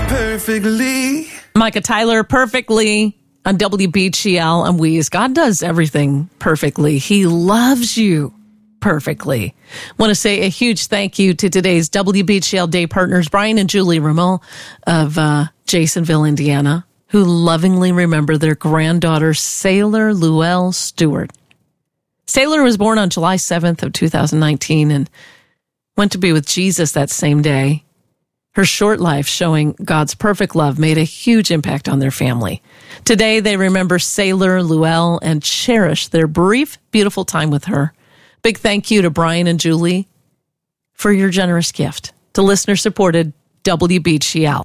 perfectly. Micah Tyler, perfectly on WBGL and Wheeze. God does everything perfectly. He loves you perfectly. Want to say a huge thank you to today's WBGL Day partners, Brian and Julie Rimmel of Jasonville, Indiana, who lovingly remember their granddaughter, Sailor Luelle Stewart. Sailor was born on July 7th of 2019 and went to be with Jesus that same day. Her short life showing God's perfect love made a huge impact on their family. Today, they remember Sailor Luelle and cherish their brief, beautiful time with her. Big thank you to Brian and Julie for your generous gift to listener-supported WBGL.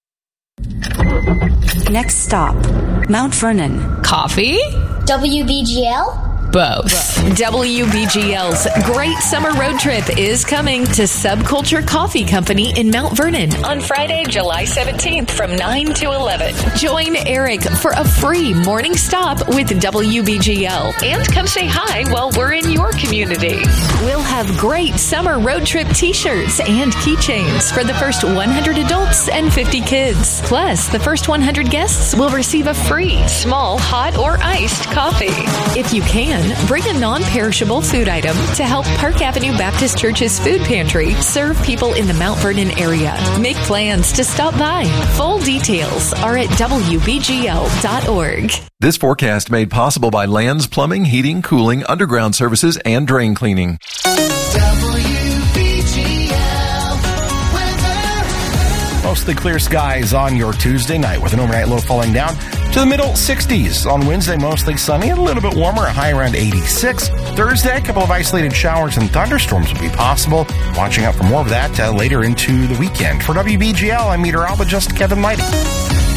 Next stop, Mount Vernon. Coffee? WBGL? Both. WBGL's Great Summer Road Trip is coming to Subculture Coffee Company in Mount Vernon on Friday, July 17th from 9 to 11. Join Eric for a free morning stop with WBGL and come say hi while we're in your community. We'll have great summer road trip t-shirts and keychains for the first 100 adults and 50 kids. Plus, the first 100 guests will receive a free small hot or iced coffee. If you can, bring a non-perishable food item to help Park Avenue Baptist Church's food pantry serve people in the Mount Vernon area. Make plans to stop by. Full details are at WBGL.org. This forecast made possible by Lands Plumbing, Heating, Cooling, Underground Services, and Drain Cleaning. Mostly clear skies on your Tuesday night with an overnight low falling down to the middle 60s. On Wednesday, mostly sunny and a little bit warmer, a high around 86. Thursday, a couple of isolated showers and thunderstorms will be possible. Watching out for more of that later into the weekend. For WBGL, I'm meteorologist Kevin Mighty.